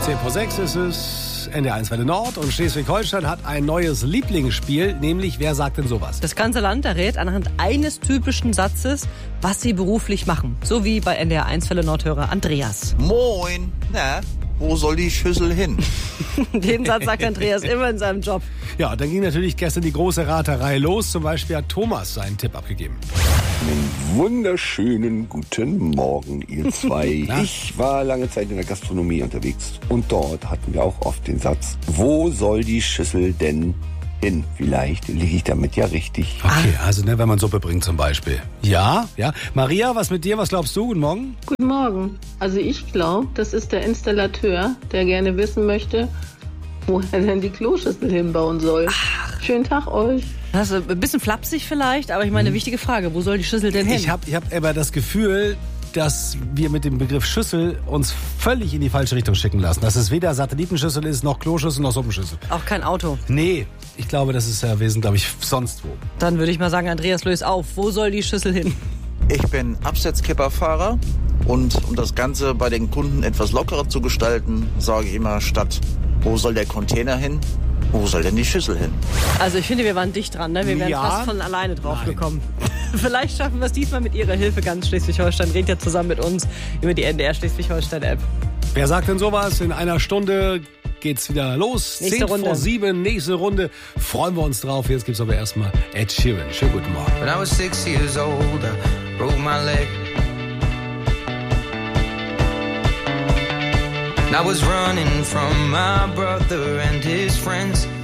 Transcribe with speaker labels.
Speaker 1: 10:06 ist es. NDR1 Welle Nord und Schleswig-Holstein hat ein neues Lieblingsspiel, nämlich Wer sagt denn sowas?
Speaker 2: Das ganze Land errät anhand eines typischen Satzes, was sie beruflich machen. So wie bei NDR1 Welle Nord-Hörer Andreas.
Speaker 3: Moin, na, wo soll die Schüssel hin?
Speaker 2: Den Satz sagt Andreas immer in seinem Job.
Speaker 1: Ja, dann ging natürlich gestern die große Raterei los. Zum Beispiel hat Thomas seinen Tipp abgegeben.
Speaker 4: Einen wunderschönen guten Morgen, ihr zwei. Ich war lange Zeit in der Gastronomie unterwegs und dort hatten wir auch oft den Satz, wo soll die Schüssel denn hin? Vielleicht liege ich damit ja richtig.
Speaker 1: Okay, also wenn man Suppe bringt zum Beispiel. Ja. Maria, was mit dir? Was glaubst du? Guten Morgen.
Speaker 5: Guten Morgen. Also ich glaube, das ist der Installateur, der gerne wissen möchte, wo er denn die Kloschüssel hinbauen soll. Schönen Tag euch.
Speaker 2: Das ist ein bisschen flapsig vielleicht, aber ich meine, eine wichtige Frage. Wo soll die Schüssel denn hin?
Speaker 1: Ich hab aber das Gefühl, dass wir mit dem Begriff Schüssel uns völlig in die falsche Richtung schicken lassen. Dass es weder Satellitenschüssel ist, noch Kloschüssel, noch Suppenschüssel.
Speaker 2: Auch kein Auto.
Speaker 1: Nee, ich glaube, das ist ja Wesen, glaube ich, sonst wo.
Speaker 2: Dann würde ich mal sagen, Andreas, löse auf. Wo soll die Schüssel hin?
Speaker 3: Ich bin Absetzkipperfahrer und um das Ganze bei den Kunden etwas lockerer zu gestalten, sage ich immer statt, wo soll der Container hin? Wo soll denn die Schüssel hin?
Speaker 2: Also ich finde, wir waren dicht dran, ne? Wir wären fast von alleine drauf gekommen. Vielleicht schaffen wir es diesmal mit Ihrer Hilfe. Ganz Schleswig-Holstein redet ja zusammen mit uns über die NDR Schleswig-Holstein-App.
Speaker 1: Wer sagt denn sowas? In einer Stunde geht's wieder los.
Speaker 2: Nächste Runde.
Speaker 1: 10:07, nächste Runde. Freuen wir uns drauf. Jetzt gibt's aber erstmal Ed Sheeran. Schönen guten Morgen.
Speaker 6: When I was 6 years old, I broke my leg. I was running from my brother and his friends.